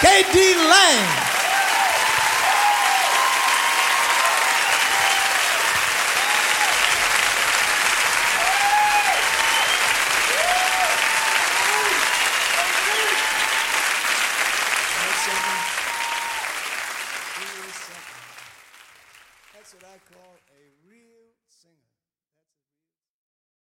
K.D. Lang. That's what I call a real singer.